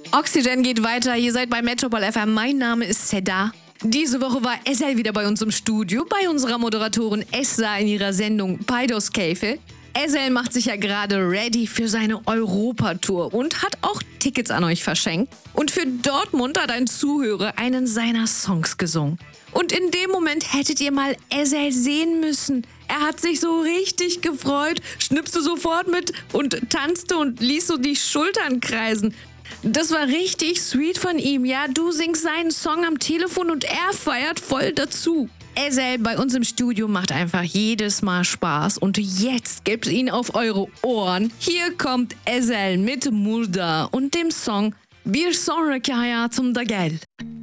Oxygen geht weiter, ihr seid bei Metropol FM, mein Name ist Seda. Diese Woche war Ezel wieder bei uns im Studio, bei unserer Moderatorin Esra in ihrer Sendung Paydos Keyfi. Ezel macht sich ja gerade ready für seine Europatour und hat auch Tickets an euch verschenkt. Und für Dortmund hat ein Zuhörer einen seiner Songs gesungen. Und in dem Moment hättet ihr mal Ezel sehen müssen. Er hat sich so richtig gefreut, schnipste sofort mit und tanzte und ließ so die Schultern kreisen. Das war richtig sweet von ihm, ja? Du singst seinen Song am Telefon und er feiert voll dazu. Ezel bei uns im Studio macht einfach jedes Mal Spaß und jetzt gebt ihn auf eure Ohren. Hier kommt Ezel mit Murda und dem Song Bir sonraki hayatımda gel.